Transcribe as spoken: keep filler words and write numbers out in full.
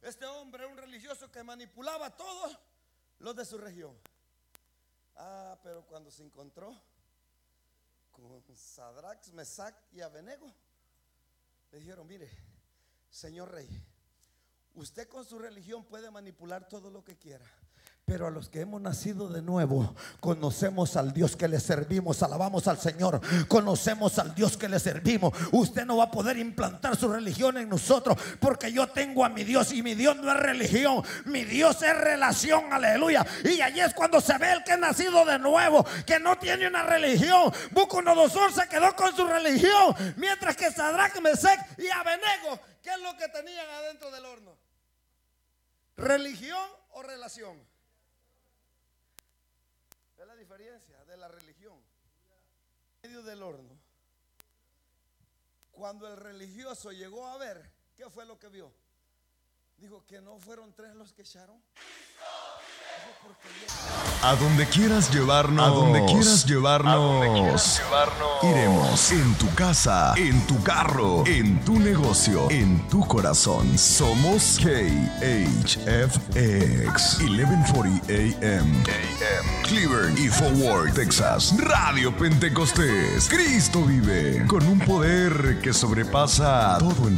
Este hombre era un religioso que manipulaba a todos los de su región. Ah, pero cuando se encontró con Sadrach, Mesac y Abednego, le dijeron: mire, señor rey, usted con su religión puede manipular todo lo que quiera, pero a los que hemos nacido de nuevo, conocemos al Dios que le servimos, alabamos al Señor, conocemos al Dios que le servimos. Usted no va a poder implantar su religión en nosotros, porque yo tengo a mi Dios, y mi Dios no es religión, mi Dios es relación, aleluya. Y allí es cuando se ve el que es nacido de nuevo, que no tiene una religión. Nabucodonosor se quedó con su religión, mientras que Sadrach, Mesec y Abednego, ¿qué es lo que tenían adentro del horno? ¿Religión o relación? Es la diferencia de la religión. En medio del horno, cuando el religioso llegó a ver, ¿qué fue lo que vio? Dijo que no fueron tres los que echaron. A donde quieras llevarnos, a donde quieras llevarnos, a donde quieras llevarnos, iremos. En tu casa, en tu carro, en tu negocio, en tu corazón. Somos K H F X mil cuarenta A M, Cleveland y Fort Worth, Texas. Radio Pentecostés. Cristo vive con un poder que sobrepasa todo el